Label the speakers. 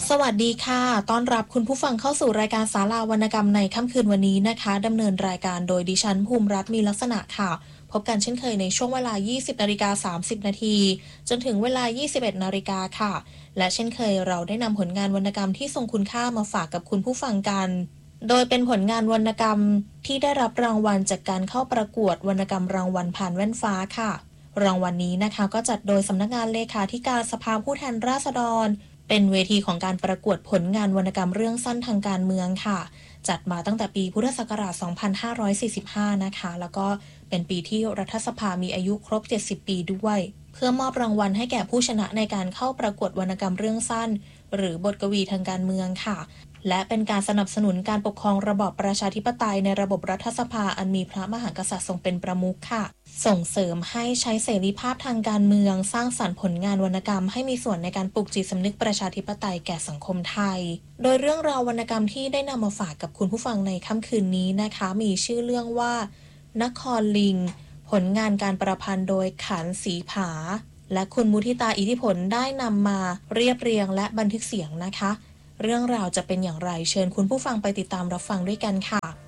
Speaker 1: สวัสดีค่ะต้อนรับคุณผู้ฟังเข้าสู่รายการศาลาวรรณกรรมในค่ำคืนวันนี้นะคะดำเนินรายการโดยดิฉันภูมิรัตน์มีลักษณะค่ะพบกันเช่นเคยในช่วงเวลา 20:30 นาทีจนถึงเวลา 21 นาฬิกาค่ะและเช่นเคยเราได้นำผลงานวรรณกรรมที่ทรงคุณค่ามาฝากกับคุณผู้ฟังกันโดยเป็นผลงานวรรณกรรมที่ได้รับรางวัลจากการเข้าประกวดวรรณกรรมรางวัลผ่านแว่นฟ้าค่ะรางวัลนี้นะคะก็จัดโดยสำนักงานเลขาธิการสภาผู้แทนราษฎรเป็นเวทีของการประกวดผลงานวรรณกรรมเรื่องสั้นทางการเมืองค่ะจัดมาตั้งแต่ปีพุทธศักราช 2545 นะคะแล้วก็เป็นปีที่รัฐสภามีอายุครบ 70 ปีด้วยเพื่อมอบรางวัลให้แก่ผู้ชนะในการเข้าประกวดวรรณกรรมเรื่องสั้นหรือบทกวีทางการเมืองค่ะและเป็นการสนับสนุนการปกครองระบอบประชาธิปไตยในระบบรัฐสภาอันมีพระมหากษัตริย์ทรงเป็นประมุขค่ะส่งเสริมให้ใช้เสรีภาพทางการเมืองสร้างสรรค์ผลงานวรรณกรรมให้มีส่วนในการปลุกจิตสำนึกประชาธิปไตยแก่สังคมไทยโดยเรื่องราววรรณกรรมที่ได้นำมาฝากกับคุณผู้ฟังในค่ำคืนนี้นะคะมีชื่อเรื่องว่านครลิงผลงานการประพันธ์โดยขันธ์ศรีผาและคุณมุทิตาอิทธิผลได้นำมาเรียบเรียงและบันทึกเสียงนะคะเรื่องราวจะเป็นอย่างไรเชิญคุณผู้ฟังไปติดตามรับฟังด้วยกันค่ะ